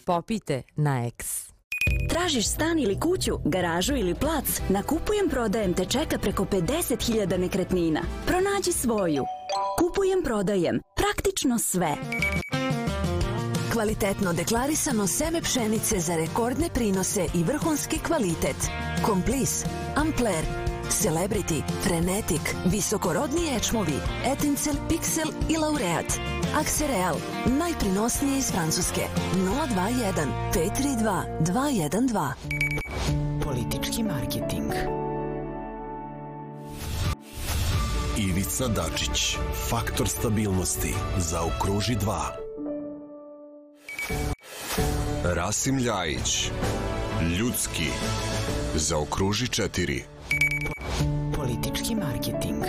Popite na X. Tražiš stan ili kuću, garažu ili plac? Na Kupujem prodajem te čeka preko 50.000 nekretnina. Pronađi svoju. Kupujem prodajem. Praktično sve. Kvalitetno deklarisano seme pšenice za rekordne prinose i vrhunski kvalitet. Komplis, Ampler, Celebrity, Frenetic, visokorodni ječmovi, Etincel, Pixel i Laureat. Aksereal, najprinosnije iz Francuske. 021 532 212. Politički marketing. Ivica Dačić, faktor stabilnosti, zaokruži 2. Rasim Ljajić, ljudski, zaokruži 4. Politički marketing.